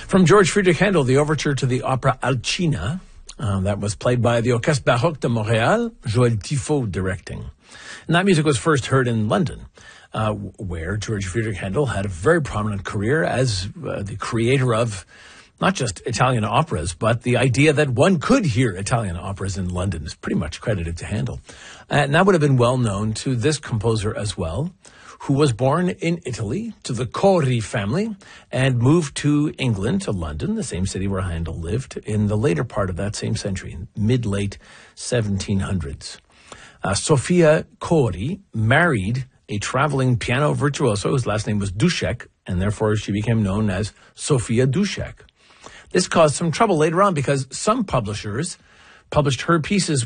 From George Friedrich Handel, the overture to the opera Alcina, that was played by the Orchestre Baroque de Montréal, Joël Tifot directing. And that music was first heard in London, where George Friedrich Handel had a very prominent career as the creator of not just Italian operas, but the idea that one could hear Italian operas in London is pretty much credited to Handel. And that would have been well known to this composer as well, who was born in Italy to the Cori family and moved to England, to London, the same city where Handel lived, in the later part of that same century, mid-late 1700s. Sofia Cori married a traveling piano virtuoso whose last name was Dušek, and therefore she became known as Sofia Dušek. This caused some trouble later on because some publishers published her pieces